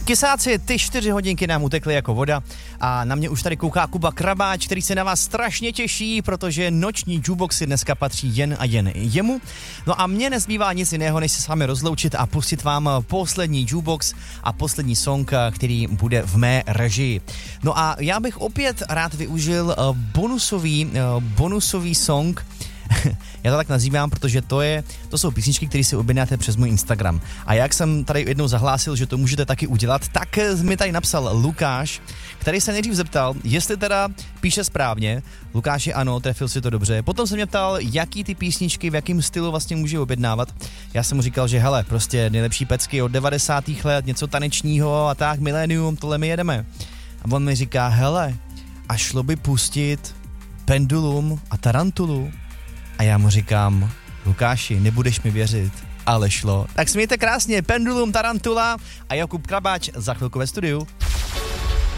Kysáci, ty 4 hodinky nám utekly jako voda a na mě už tady kouká Kuba Krabáč, který se na vás strašně těší, protože noční jukeboxy dneska patří jen a jen jemu. No a mně nezbývá nic jiného, než se s vámi rozloučit a pustit vám poslední jukebox a poslední song, který bude v mé režii. No a já bych opět rád využil bonusový song. Já to tak nazývám, protože to jsou písničky, které si objednáte přes můj Instagram. A jak jsem tady jednou zahlásil, že to můžete taky udělat, tak mi tady napsal Lukáš, který se nejdřív zeptal, jestli teda píše správně. Lukáši, ano, trefil si to dobře. Potom se mě ptal, jaký ty písničky, v jakém stylu vlastně může objednávat. Já jsem mu říkal, že hele, prostě nejlepší pecky od 90. let, něco tanečního a tak, milénium, tohle my jedeme. A on mi říká, hele, a šlo by pustit Pendulum a Tarantulu? A já mu říkám, Lukáši, nebudeš mi věřit, ale šlo. Tak smějte krásně, Pendulum, Tarantula a Jakub Krabáč za chvilku ve studiu.